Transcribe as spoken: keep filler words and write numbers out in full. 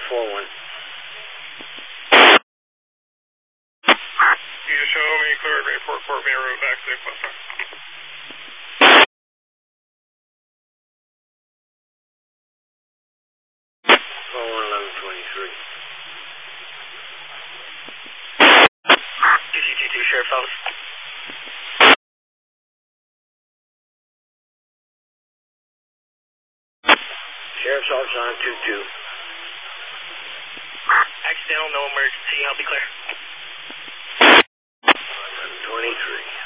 four one. You just show me clear at Port Port Main Road back to Cluster. four one eleven twenty-three. two C two two, Sheriff's Office. Sheriff's Office on two two. Accidental, no emergency, I'll be clear.